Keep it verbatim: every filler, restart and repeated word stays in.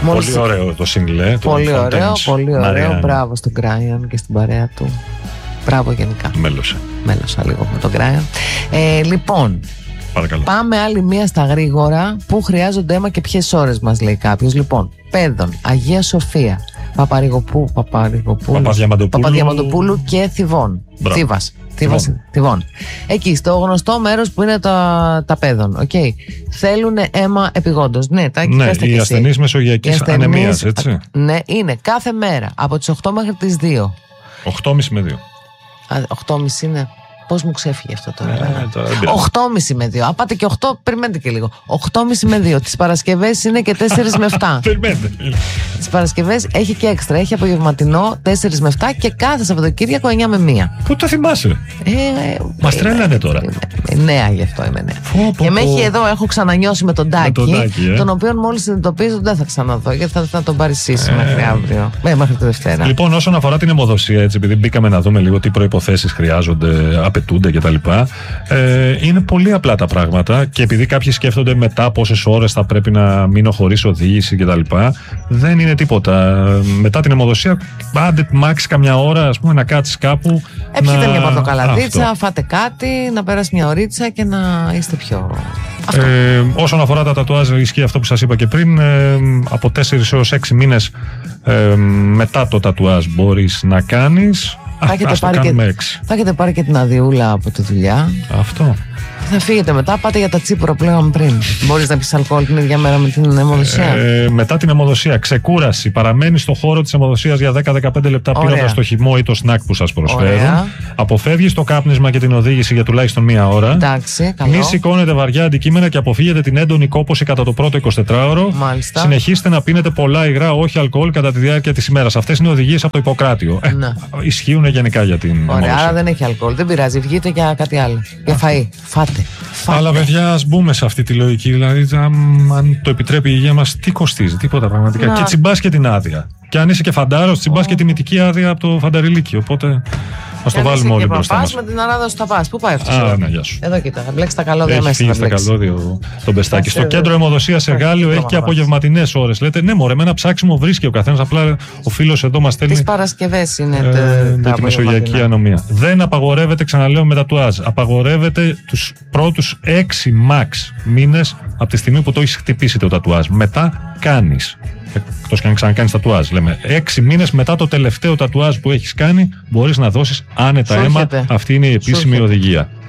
Μόλις... Πολύ ωραίο το single. Πολύ ωραίο, πολύ ωραίο. Μπράβο στον Γκράιαν και στην παρέα του. Μπράβο γενικά. Μέλωσε. Μέλωσα λίγο με τον Γκράιαν. Ε, λοιπόν, παρακαλώ. Πάμε άλλη μία στα γρήγορα. Πού χρειάζονται αίμα και ποιες ώρες μας λέει κάποιος. Λοιπόν, Πέδων, Αγία Σοφία, Παπαρηγοπού, Παπαρηγοπούλου, Παπαδιαμαντοπούλου, Παπαδιαμαντοπούλου και Θηβών. Θήβας. Θήβας, Θηβών. Εκεί, στο γνωστό μέρος που είναι τα, τα Πέδων. Okay. Θέλουν αίμα επιγόντως. Ναι, τα ναι, οι ασθενείς μεσογειακής ανεμίας, έτσι. Ναι, είναι κάθε μέρα από τις οκτώ μέχρι τις δύο. οκτώ και μισή με δύο. οκτώ και μισή είναι. Πώς μου ξέφυγε αυτό τώρα. Ε, τώρα οκτώ και μισή με δύο. Αν πάτε και οκτώ, περιμένετε και λίγο. οκτώ και μισή με δύο. Τις Παρασκευές είναι και τέσσερα με επτά. Περιμένετε. Τις Παρασκευές έχει και έξτρα. Έχει απογευματινό τέσσερα με επτά και κάθε Σαββατοκύριακο εννιά με μία. Πού το θυμάσαι. Ε, Μας ε, τρέλανε τώρα. Ε, νέα γι' αυτό είμαι. Ναι. Φω, πω, και με έχει εδώ, έχω ξανανιώσει με τον Τάκη. Με τον, Τάκη, ε. τον οποίο μόλις συνειδητοποίησα ότι δεν θα ξαναδώ γιατί θα, θα τον παρησίσει ε. μέχρι αύριο. Ε, μέχρι τη Δευτέρα. Λοιπόν, όσον αφορά την αιμοδοσία, έτσι, επειδή μπήκαμε να δούμε λίγο τι προϋποθέσεις χρειάζονται, απαιτούνται κτλ. Ε, είναι πολύ απλά τα πράγματα και επειδή κάποιοι σκέφτονται μετά πόσες ώρες θα πρέπει να μείνω χωρίς οδήγηση κτλ. Δεν είναι τίποτα. Μετά την αιμοδοσία, άντε μάξι καμιά ώρα, ας πούμε, να κάτσεις κάπου. Έπιετε να... μια πορτοκαλαδίτσα, φάτε κάτι, να περάσει μια ωρίτσα και να είστε πιο. Ε, όσον αφορά τα τατουάζ, ισχύει αυτό που σας είπα και πριν. Ε, από τέσσερις έως έξι μήνες ε, μετά το τατουάζ μπορείς να κάνεις. Θα έχετε, πάρει και, θα έχετε πάρει και την αδειούλα από τη δουλειά. Αυτό. Θα φύγετε μετά, πάτε για τα τσίπουρα που λέγαμε πριν. Μπορείς να πεις αλκοόλ την ίδια μέρα με την αιμοδοσία. Ε, μετά την αιμοδοσία, ξεκούραση. Παραμένει στο χώρο της αιμοδοσίας για δέκα με δεκαπέντε λεπτά πίνοντας το χυμό ή το σνακ που σας προσφέρουν. Αποφεύγεις το κάπνισμα και την οδήγηση για τουλάχιστον μία ώρα. Εντάξει, καλό. Μη σηκώνετε βαριά αντικείμενα και αποφύγετε την έντονη κόπωση κατά το πρώτο εικοσιτετράωρο. Μάλιστα. Συνεχίστε να πίνετε πολλά υγρά, όχι αλκοόλ κατά τη διάρκεια της ημέρας. Αυτές είναι οδηγίες από το Ιπποκράτιο. Ε, ισχύουν γενικά για την. Ωραία, αιμοδοσία. Άρα δεν έχει αλκοόλ. Δεν πειράζει, βγείτε για κάτι άλλο. Για φαΐ. Φάτε. Φάτε. Αλλά παιδιά, ας μπούμε σε αυτή τη λογική. Δηλαδή, αν το επιτρέπει η υγεία μας, τι κοστίζει, τίποτα πραγματικά. Να. Και τσιμπάς και την άδεια. Και αν είσαι και φαντάρος, τσιμπάς oh. και τη μυτική άδεια από το φανταριλίκι. Οπότε ας το βάλουμε όλοι μπροστά μας. Με την αράδα σου θα πας. Πού πάει αυτό? Α, ναι, γεια σου. Εδώ κοίτα, θα μπλέξει τα καλώδια μέσα. Έχει στα καλώδια τον πεστάκι. Στο κέντρο αιμοδοσίας σε Γάλλιο έχει και απογευματινές ώρες. Λέτε, ναι, μωρέ, με ένα ψάξιμο βρίσκει ο καθένας. Απλά ο φίλος εδώ μας στέλνει. Τις Παρασκευές είναι με τη μεσογειακή ανομία. Δεν απαγορεύεται, ξαναλέω, με τατουάζ. Απαγορεύεται τους πρώτους έξι max μήνες από τη στιγμή που το έχεις χτυπήσει το τατουάζ. Μετά κάνεις. Εκτός και αν ξανακάνεις τατουάζ. Λέμε έξι μήνες μετά το τελευταίο τατουάζ που έχεις κάνει, μπορείς να δώσεις άνετα αίμα. Αυτή είναι η επίσημη οδηγία.